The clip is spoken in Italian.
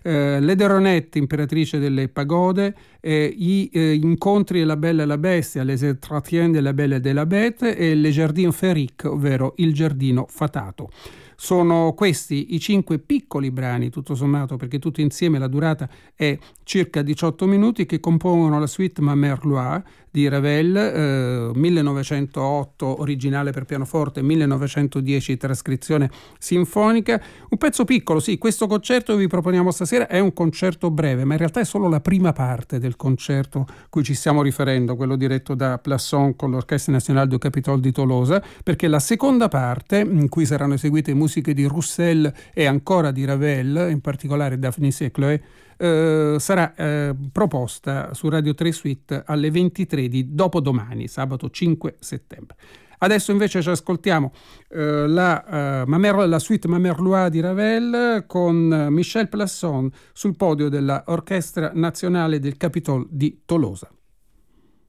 Le Deronette, imperatrice delle pagode, gli incontri della Bella e la Bestia, Les Entretiens de la Belle et de la Bête, e Le Jardin Féerique, ovvero il giardino fatato. Sono questi i 5 piccoli brani, tutto sommato, perché tutto insieme la durata è circa 18 minuti, che compongono la suite Ma Mère Loire di Ravel, 1908 originale per pianoforte, 1910 trascrizione sinfonica. Un pezzo piccolo, sì, questo concerto che vi proponiamo stasera è un concerto breve, ma in realtà è solo la prima parte del concerto cui ci stiamo riferendo, quello diretto da Plasson con l'Orchestre Nationale du Capitole di Tolosa, perché la seconda parte, in cui saranno eseguite musiche di Roussel e ancora di Ravel, in particolare Daphnis e Chloé, sarà proposta su Radio 3 Suite alle 23 di dopodomani, sabato 5 settembre. Adesso invece ci ascoltiamo la suite Ma Mère Loire di Ravel con Michel Plasson sul podio della Orchestra Nazionale del Capitole di Tolosa.